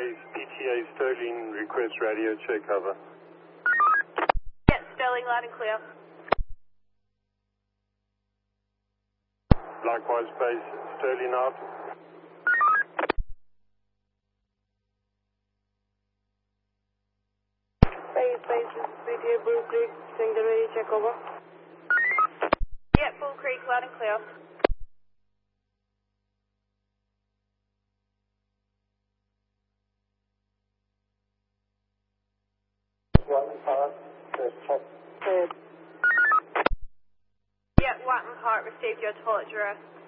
base, PTA Sterling, request radio check, cover. Yeah, Sterling, loud and clear. Likewise, base, Sterling out. Base, PTA Bull Creek, single radio check, over. Yeah, Bull Creek, loud and clear. Whiteman Park, first check. Yeah, Whiteman Park received your toilet address.